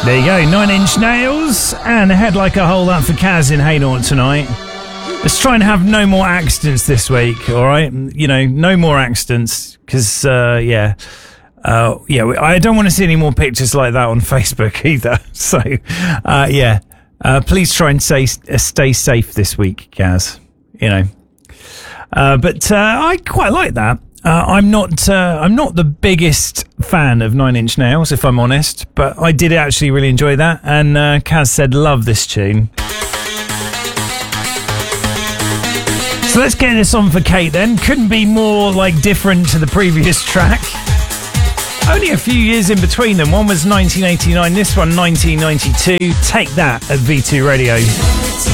There you go, 9 Inch Nails and Head Like a Hole. That for Kaz in Hainault tonight. Let's try and have no more accidents this week, all right? You know, no more accidents, because, I don't want to see any more pictures like that on Facebook either. So, please try and stay safe this week, Kaz. You know, but I quite like that. I'm not the biggest fan of 9 Inch Nails, if I'm honest, but I did actually really enjoy that. And Kaz said, love this tune. So let's get this on for Kate then. Couldn't be more different to the previous track. Only a few years in between them. One was 1989, this one 1992. Take that at V2 Radio.